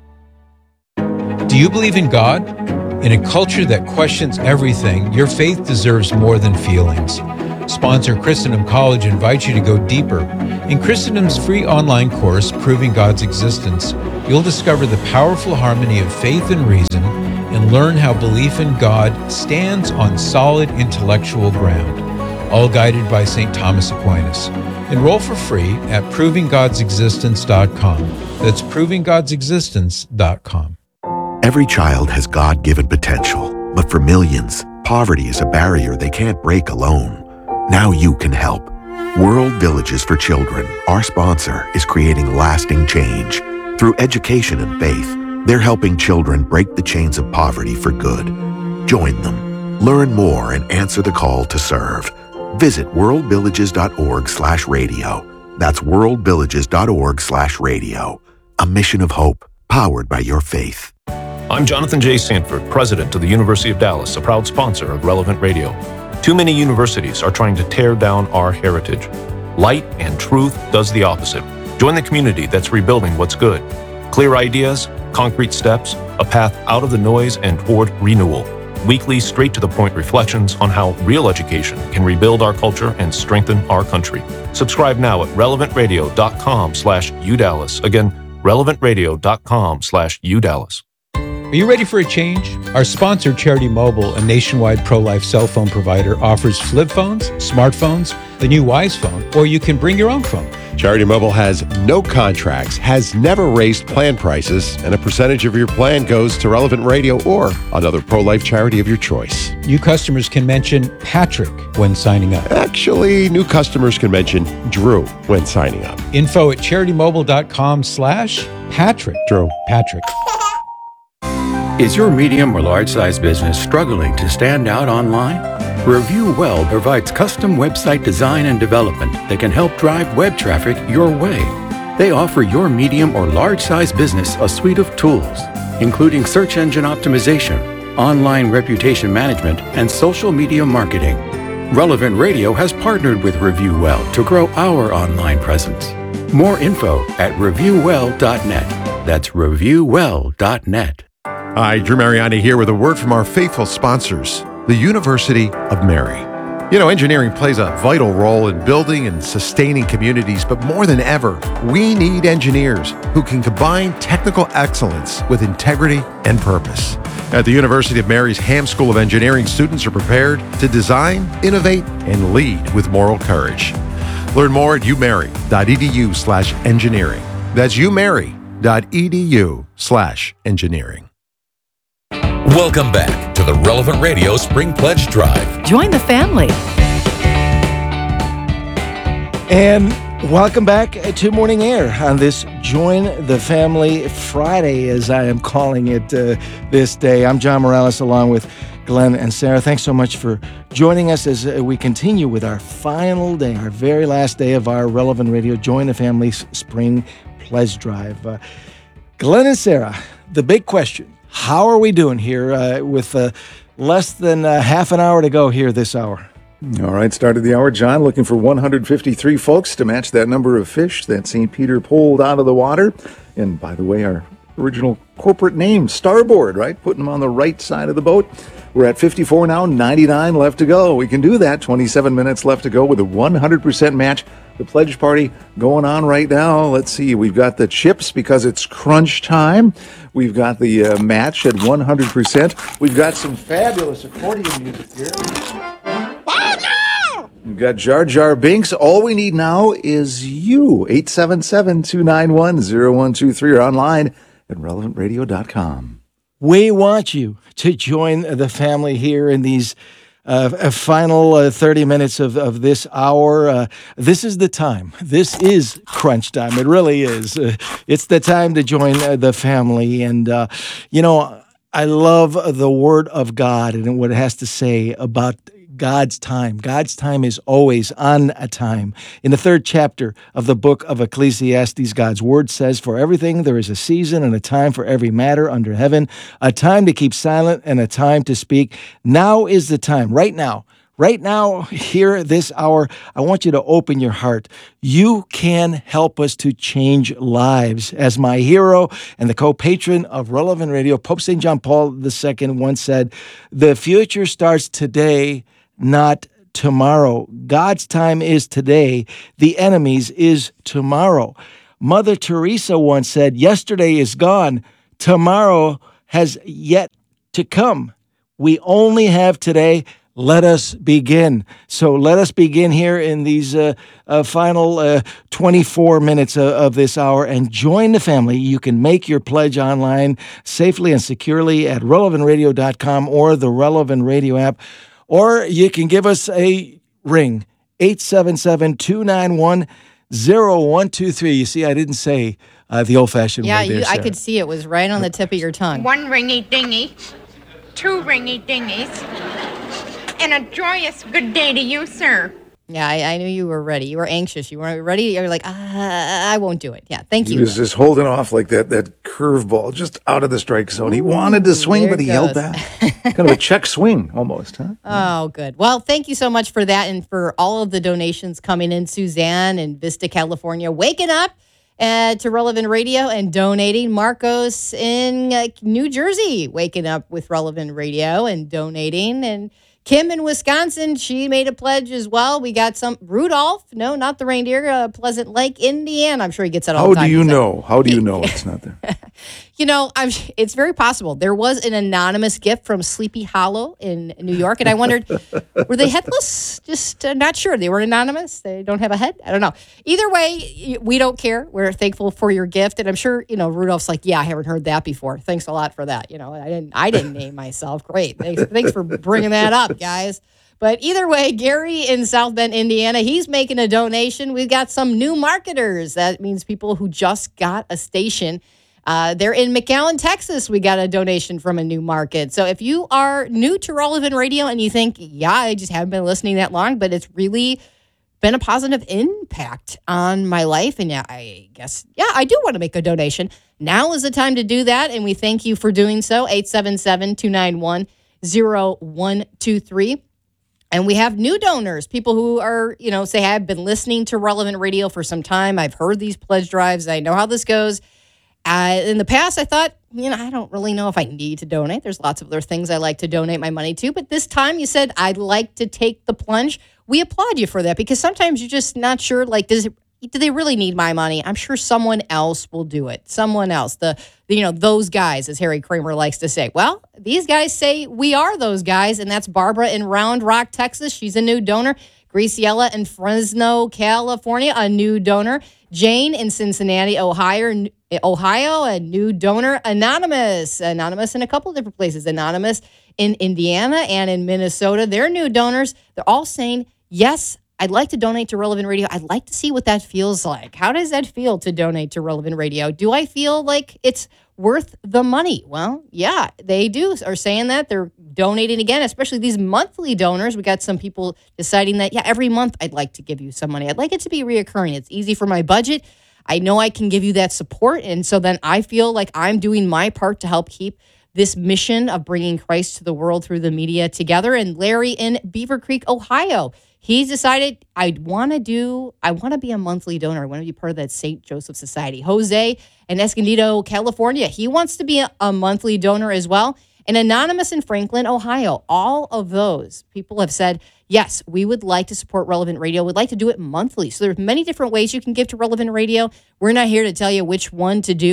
Do you believe in God? In a culture that questions everything, your faith deserves more than feelings. Sponsor Christendom College invites you to go deeper. In Christendom's free online course, Proving God's Existence, you'll discover the powerful harmony of faith and reason and learn how belief in God stands on solid intellectual ground, all guided by St. Thomas Aquinas. Enroll for free at provinggodsexistence.com. That's provinggodsexistence.com. Every child has God-given potential, but for millions, poverty is a barrier they can't break alone. Now you can help. World Villages for Children, our sponsor, is creating lasting change. Through education and faith, they're helping children break the chains of poverty for good. Join them. Learn more and answer the call to serve. Visit worldvillages.org/radio. That's worldvillages.org/radio. A mission of hope, powered by your faith. I'm Jonathan J. Sanford, president of the University of Dallas, a proud sponsor of Relevant Radio. Too many universities are trying to tear down our heritage. Light and Truth does the opposite. Join the community that's rebuilding what's good. Clear ideas, concrete steps, a path out of the noise and toward renewal. Weekly, straight-to-the-point reflections on how real education can rebuild our culture and strengthen our country. Subscribe now at relevantradio.com/UDallas. Again, relevantradio.com/UDallas. Are you ready for a change? Our sponsor, Charity Mobile, a nationwide pro-life cell phone provider, offers flip phones, smartphones, the new Wise phone, or you can bring your own phone. Charity Mobile has no contracts, has never raised plan prices, and a percentage of your plan goes to Relevant Radio or another pro-life charity of your choice. New customers can mention Patrick when signing up. Actually, new customers can mention Drew when signing up. Info at CharityMobile.com/Patrick. Drew. Patrick. Is your medium or large-size business struggling to stand out online? Review Well provides custom website design and development that can help drive web traffic your way. They offer your medium or large-size business a suite of tools, including search engine optimization, online reputation management, and social media marketing. Relevant Radio has partnered with Review Well to grow our online presence. More info at reviewwell.net. That's reviewwell.net. Hi, Drew Mariani here with a word from our faithful sponsors, the University of Mary. You know, engineering plays a vital role in building and sustaining communities, but more than ever, we need engineers who can combine technical excellence with integrity and purpose. At the University of Mary's Ham School of Engineering, students are prepared to design, innovate, and lead with moral courage. Learn more at umary.edu/engineering. That's umary.edu/engineering. Welcome back to the Relevant Radio Spring Pledge Drive. Join the family. And welcome back to Morning Air on this Join the Family Friday, as I am calling it this day. I'm John Morales along with Glenn and Sarah. Thanks so much for joining us as we continue with our final day, our very last day of our Relevant Radio Join the Family Spring Pledge Drive. Glenn and Sarah, the big question. How are we doing here with less than half an hour to go here this hour? All right, started the hour, John, looking for 153 folks to match that number of fish that St. Peter pulled out of the water. And by the way, our original corporate name, Starboard, right? Putting them on the right side of the boat. We're at 54 now, 99 left to go. We can do that. 27 minutes left to go with a 100% match. The pledge party going on right now. Let's see. We've got the chips because it's crunch time. We've got the match at 100%. We've got some fabulous accordion music here. We've got Jar Jar Binks. All we need now is you. 877-291-0123 or online at relevantradio.com. We want you to join the family here in these final 30 minutes of this hour. This is the time. This is crunch time. It really is. It's the time to join the family. And, I love the Word of God and what it has to say about God's time. God's time is always on a time. In the 3rd chapter of the book of Ecclesiastes, God's word says, "For everything there is a season and a time for every matter under heaven, a time to keep silent and a time to speak. Now is the time." Right now, here, this hour, I want you to open your heart. You can help us to change lives. As my hero and the co-patron of Relevant Radio, Pope St. John Paul II once said, "The future starts today, not tomorrow. God's time is today. The enemy's is tomorrow." Mother Teresa once said, "Yesterday is gone. Tomorrow has yet to come. We only have today. Let us begin." So let us begin here in these final 24 minutes of this hour and join the family. You can make your pledge online safely and securely at relevantradio.com or the Relevant Radio app. Or you can give us a ring, 877-291-0123. You see, I didn't say the old-fashioned way there, I Sarah. could see it was right on the tip of your tongue. 1 ringy dingy, 2 ringy dingies, and a joyous good day to you, sir. Yeah, I knew you were ready. You were anxious. You weren't ready. You were like, I won't do it. Yeah, thank He you. was just holding off like that curveball just out of the strike zone. He wanted to swing, there but it he held goes. back. Kind of a check swing almost, huh? Oh, good. Well, thank you so much for that and for all of the donations coming in. Suzanne in Vista, California, waking up to Relevant Radio and donating. Marcos in New Jersey, waking up with Relevant Radio and donating. And Kim in Wisconsin, she made a pledge as well. We got some Rudolph, no, not the reindeer, Pleasant Lake, Indiana. I'm sure he gets that all the time. How do you know? How do you know it's not there? It's very possible. There was an anonymous gift from Sleepy Hollow in New York, and I wondered, were they headless? Just not sure. They were anonymous. They don't have a head. I don't know. Either way, we don't care. We're thankful for your gift, and I'm sure Rudolph's like, yeah, I haven't heard that before. Thanks a lot for that. I didn't name myself. Great. Thanks for bringing that up, guys. But either way, Gary in South Bend, Indiana, he's making a donation. We've got some new marketers. That means people who just got a station. They're in McAllen, Texas. We got a donation from a new market. So if you are new to Relevant Radio and you think, yeah, I just haven't been listening that long, but it's really been a positive impact on my life. And I do want to make a donation. Now is the time to do that. And we thank you for doing so. 877-291-0123. And we have new donors, people who are, say, I've been listening to Relevant Radio for some time. I've heard these pledge drives. I know how this goes. In the past, I thought, I don't really know if I need to donate. There's lots of other things I like to donate my money to. But this time you said, I'd like to take the plunge. We applaud you for that because sometimes you're just not sure, do they really need my money? I'm sure someone else will do it. Someone else, those guys, as Harry Kramer likes to say. Well, these guys say we are those guys, and that's Barbara in Round Rock, Texas. She's a new donor. Graciela in Fresno, California, a new donor. Jane in Cincinnati, Ohio, a new donor. Anonymous in a couple of different places. Anonymous in Indiana and in Minnesota. They're new donors. They're all saying, yes, I'd like to donate to Relevant Radio. I'd like to see what that feels like. How does that feel to donate to Relevant Radio? Do I feel like it's worth the money? Well, yeah, they are saying that. They're donating again, especially these monthly donors. We got some people deciding that, every month I'd like to give you some money. I'd like it to be reoccurring. It's easy for my budget. I know I can give you that support. And so then I feel like I'm doing my part to help keep this mission of bringing Christ to the world through the media together. And Larry in Beaver Creek, Ohio, he's decided I want to be a monthly donor. I want to be part of that St. Joseph Society. Jose in Escondido, California, he wants to be a monthly donor as well. And Anonymous in Franklin, Ohio, all of those people have said, yes, we would like to support Relevant Radio. We'd like to do it monthly. So there's many different ways you can give to Relevant Radio. We're not here to tell you which one to do.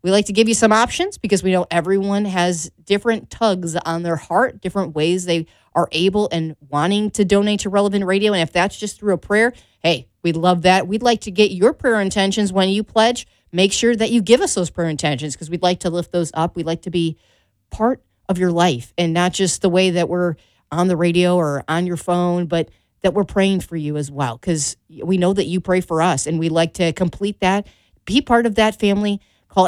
we like to give you some options because we know everyone has different tugs on their heart, different ways they are able and wanting to donate to Relevant Radio. And if that's just through a prayer, hey, we'd love that. We'd like to get your prayer intentions when you pledge. Make sure that you give us those prayer intentions because we'd like to lift those up. We'd like to be part of your life and not just the way that we're on the radio or on your phone, but that we're praying for you as well because we know that you pray for us and we'd like to complete that, be part of that family. Call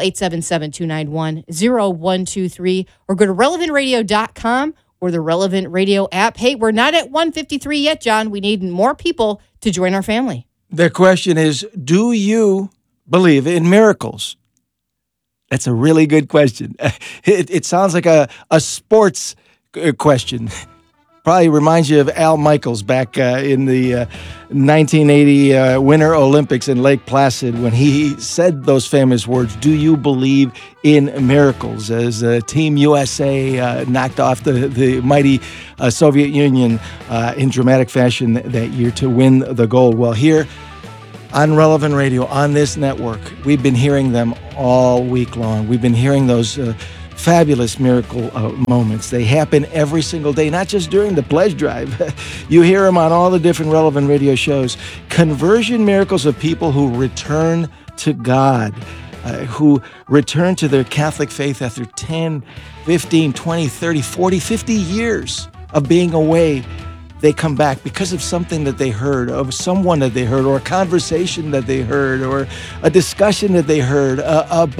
877-291-0123 or go to relevantradio.com or the Relevant Radio app. Hey, we're not at 153 yet, John. We need more people to join our family. The question is, do you believe in miracles? That's a really good question. It sounds like a sports question. Probably reminds you of Al Michaels back in the 1980 Winter Olympics in Lake Placid when he said those famous words, do you believe in miracles? As Team USA knocked off the mighty Soviet Union in dramatic fashion that year to win the gold. Well, here on Relevant Radio, on this network, we've been hearing them all week long. We've been hearing those fabulous miracle moments. They happen every single day, not just during the pledge drive. You hear them on all the different Relevant Radio shows. Conversion miracles of people who return to God, who return to their Catholic faith after 10, 15, 20, 30, 40, 50 years of being away. They come back because of something that they heard, of someone that they heard, or a conversation that they heard, or a discussion that they heard about